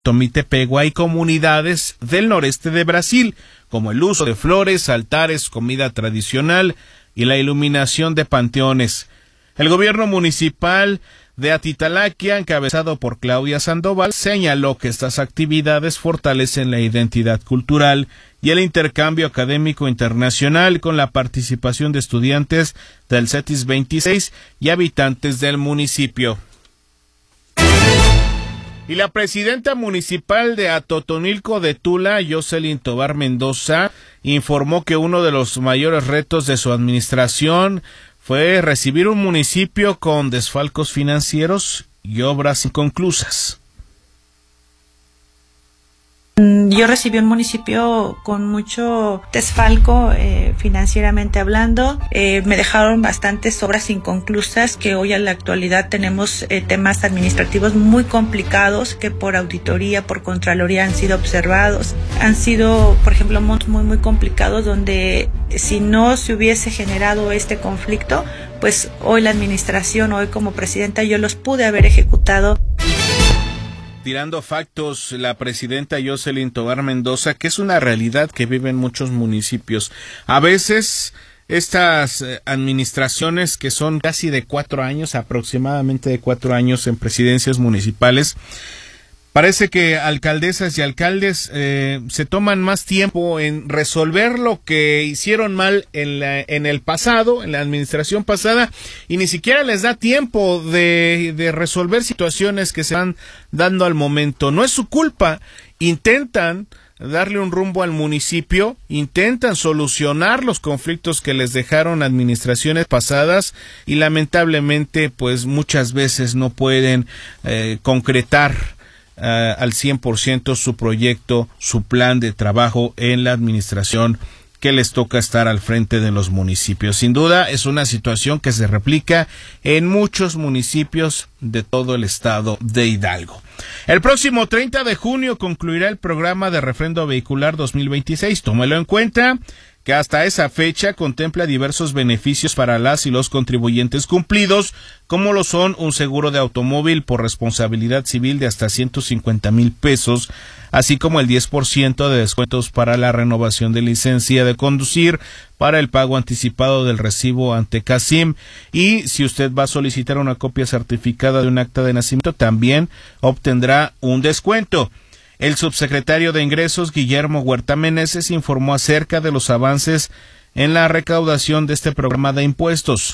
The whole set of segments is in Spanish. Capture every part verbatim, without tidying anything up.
Tomitepegua y comunidades del noreste de Brasil, como el uso de flores, altares, comida tradicional y la iluminación de panteones. El gobierno municipal de Atitalaquia, encabezado por Claudia Sandoval, señaló que estas actividades fortalecen la identidad cultural y el intercambio académico internacional con la participación de estudiantes del CETIS veintiséis y habitantes del municipio. Y la presidenta municipal de Atotonilco de Tula, Jocelyn Tobar Mendoza, informó que uno de los mayores retos de su administración fue recibir un municipio con desfalcos financieros y obras inconclusas. Yo recibí un municipio con mucho desfalco eh, financieramente hablando. Eh, me dejaron bastantes obras inconclusas que hoy en la actualidad tenemos eh, temas administrativos muy complicados que por auditoría, por contraloría han sido observados. Han sido, por ejemplo, montos muy muy complicados donde si no se hubiese generado este conflicto, pues hoy la administración, hoy como presidenta, yo los pude haber ejecutado. Tirando factos, la presidenta Jocelyn Tobar Mendoza, que es una realidad que viven muchos municipios. A veces estas administraciones que son casi de cuatro años, aproximadamente de cuatro años en presidencias municipales, parece que alcaldesas y alcaldes eh, se toman más tiempo en resolver lo que hicieron mal en, la, en el pasado, en la administración pasada, y ni siquiera les da tiempo de, de resolver situaciones que se van dando al momento. No es su culpa. Intentan darle un rumbo al municipio, intentan solucionar los conflictos que les dejaron administraciones pasadas y lamentablemente pues muchas veces no pueden eh, concretar Uh, al cien por ciento su proyecto, su plan de trabajo en la administración que les toca estar al frente de los municipios. Sin duda es una situación que se replica en muchos municipios de todo el estado de Hidalgo. El próximo treinta de junio concluirá el programa de refrendo vehicular dos mil veintiséis. Tómelo en cuenta que hasta esa fecha contempla diversos beneficios para las y los contribuyentes cumplidos, como lo son un seguro de automóvil por responsabilidad civil de hasta ciento cincuenta mil pesos, así como el diez por ciento de descuentos para la renovación de licencia de conducir, para el pago anticipado del recibo ante CASIM, y si usted va a solicitar una copia certificada de un acta de nacimiento, también obtendrá un descuento. El subsecretario de Ingresos, Guillermo Huerta Meneses, informó acerca de los avances en la recaudación de este programa de impuestos.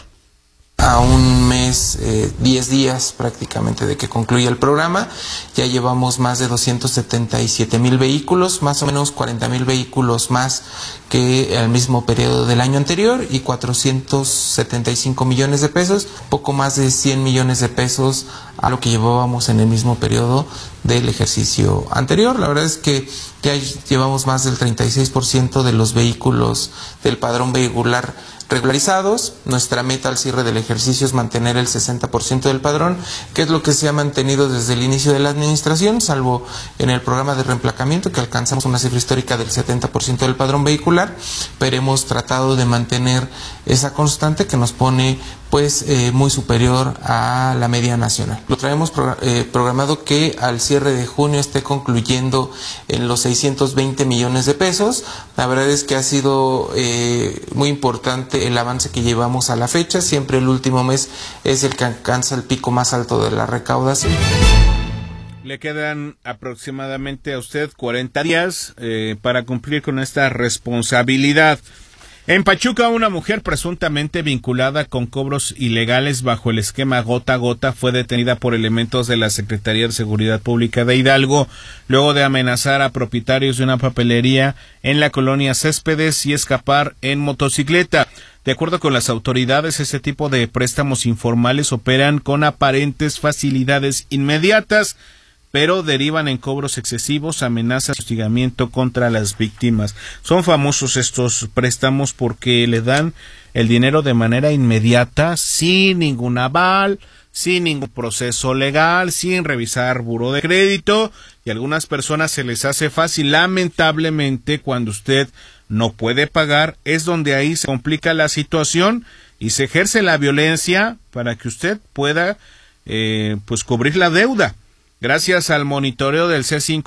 A un mes, eh, diez días prácticamente de que concluya el programa, ya llevamos más de doscientos setenta y siete mil vehículos, más o menos cuarenta mil vehículos más que al mismo periodo del año anterior y cuatrocientos setenta y cinco millones de pesos, poco más de cien millones de pesos a lo que llevábamos en el mismo periodo del ejercicio anterior. La verdad es que ya llevamos más del treinta y seis por ciento de los vehículos del padrón vehicular regularizados. Nuestra meta al cierre del ejercicio es mantener el sesenta por ciento del padrón, que es lo que se ha mantenido desde el inicio de la administración, salvo en el programa de reemplacamiento, que alcanzamos una cifra histórica del setenta por ciento del padrón vehicular, pero hemos tratado de mantener esa constante que nos pone pues eh, muy superior a la media nacional. Lo traemos pro, eh, programado que al cierre de junio esté concluyendo en los seiscientos veinte millones de pesos. La verdad es que ha sido eh, muy importante el avance que llevamos a la fecha. Siempre el último mes es el que alcanza el pico más alto de la recaudación. Le quedan aproximadamente a usted cuarenta días eh, para cumplir con esta responsabilidad. En Pachuca, una mujer presuntamente vinculada con cobros ilegales bajo el esquema gota a gota fue detenida por elementos de la Secretaría de Seguridad Pública de Hidalgo, luego de amenazar a propietarios de una papelería en la colonia Céspedes y escapar en motocicleta. De acuerdo con las autoridades, este tipo de préstamos informales operan con aparentes facilidades inmediatas, pero derivan en cobros excesivos, amenazas y hostigamiento contra las víctimas. Son famosos estos préstamos porque le dan el dinero de manera inmediata, sin ningún aval, sin ningún proceso legal, sin revisar buró de crédito, y a algunas personas se les hace fácil. Lamentablemente, cuando usted no puede pagar, es donde ahí se complica la situación y se ejerce la violencia para que usted pueda eh, pues cubrir la deuda. gracias al monitoreo del C cinco